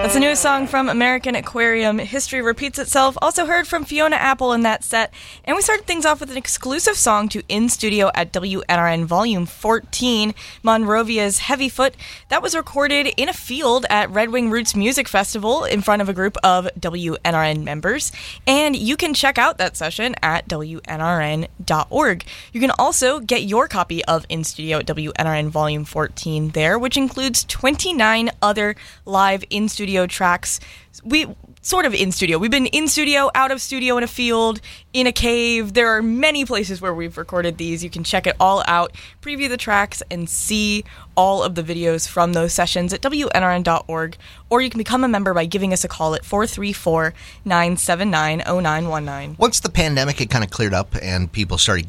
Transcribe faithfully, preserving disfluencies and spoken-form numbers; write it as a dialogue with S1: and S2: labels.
S1: That's the newest song from American Aquarium, History Repeats Itself. Also heard from Fiona Apple in that set. And we started things off with an exclusive song to In Studio at W N R N Volume fourteen, Monrovia's Heavy Foot. That was recorded in a field at Red Wing Roots Music Festival in front of a group of W N R N members. And you can check out that session at W N R N dot org. You can also get your copy of In Studio at W N R N Volume fourteen there, which includes twenty-nine other live in-studio tracks. We sort of in studio. We've been in studio, out of studio, in a field, in a cave. There are many places where we've recorded these. You can check it all out, preview the tracks, and see all of the videos from those sessions at W N R N dot org, or you can become a member by giving us a call at four three four, nine seven nine, zero nine one nine.
S2: Once the pandemic had kind of cleared up and people started